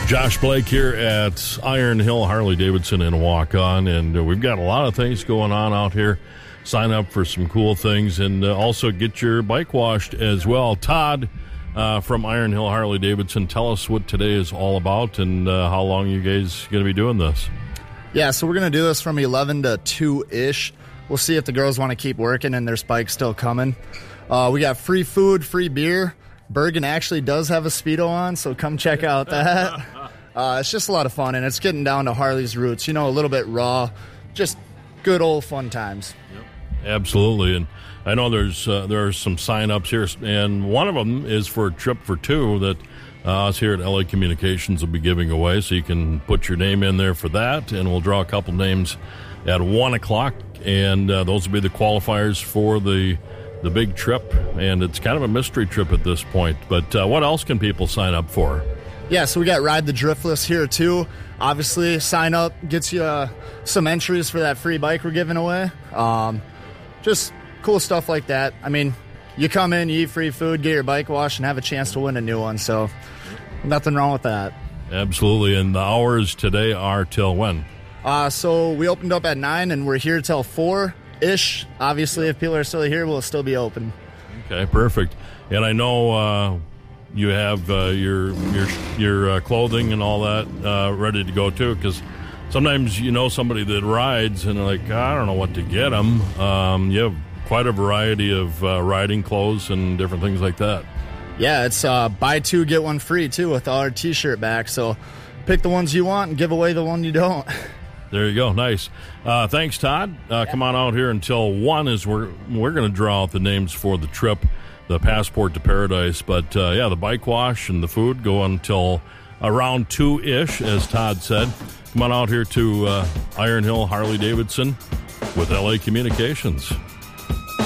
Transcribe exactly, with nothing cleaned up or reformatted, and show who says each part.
Speaker 1: Josh Blake here at Iron Hill Harley-Davidson in Waukon, and uh, we've got a lot of things going on out here. Sign up for some cool things, and uh, also get your bike washed as well. Todd uh, from Iron Hill Harley-Davidson, tell us what today is all about and uh, how long you guys going to be doing this.
Speaker 2: Yeah, so we're going to do this from eleven to two-ish. We'll see if the girls want to keep working and their spike's still coming. Uh, we got free food, free beer. Bergen actually does have a Speedo on, so come check out that. Uh, it's just a lot of fun, and it's getting down to Harley's roots, you know, a little bit raw, just good old fun times.
Speaker 1: Yep. Absolutely, and I know there's uh, there are some sign-ups here, and one of them is for a trip for two that uh, us here at L A Communications will be giving away, so you can put your name in there for that, and we'll draw a couple names at one o'clock, and uh, those will be the qualifiers for the the big trip, and it's kind of a mystery trip at this point. But uh, what else can people sign up for?
Speaker 2: Yeah, so we got Ride the Driftless here too. Obviously, sign up, gets you uh, some entries for that free bike we're giving away. Um, just cool stuff like that. I mean, you come in, you eat free food, get your bike washed, and have a chance to win a new one. So nothing wrong with that.
Speaker 1: Absolutely, and the hours today are till when?
Speaker 2: Uh, so we opened up at nine, and we're here till four. Ish. Obviously, if people are still here, we'll still be open.
Speaker 1: Okay, perfect. And I know uh, you have uh, your your your uh, clothing and all that uh, ready to go too, because sometimes you know somebody that rides and they're like, I don't know what to get them. Um, you have quite a variety of uh, riding clothes and different things like that.
Speaker 2: Yeah, it's uh, buy two get one free too with our T-shirt back. So pick the ones you want and give away the one you don't.
Speaker 1: There you go. Nice. Uh, thanks, Todd. Uh, come on out here until one as we're we're going to draw out the names for the trip, the Passport to Paradise. But, uh, yeah, the bike wash and the food go until around two-ish, as Todd said. Come on out here to uh, Iron Hill Harley-Davidson with L A Communications.